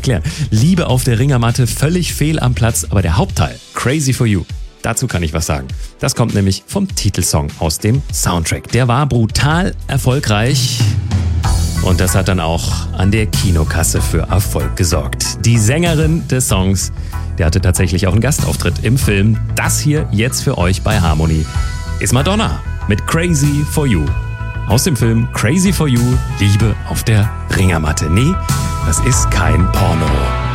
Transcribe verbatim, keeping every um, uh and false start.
erklären. Liebe auf der Ringermatte, völlig fehl am Platz, aber der Hauptteil, Crazy for You, dazu kann ich was sagen. Das kommt nämlich vom Titelsong aus dem Soundtrack. Der war brutal erfolgreich und das hat dann auch an der Kinokasse für Erfolg gesorgt. Die Sängerin des Songs, die hatte tatsächlich auch einen Gastauftritt im Film. Das hier jetzt für euch bei Harmony ist Madonna mit Crazy for You. Aus dem Film Crazy for You, Liebe auf der Ringermatte. Nee, das ist kein Porno.